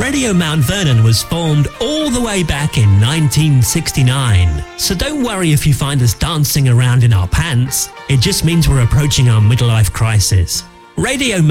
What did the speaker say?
Radio Mount Vernon was formed all the way back in 1969. So don't worry if you find us dancing around in our pants. It just means we're approaching our midlife crisis. Radio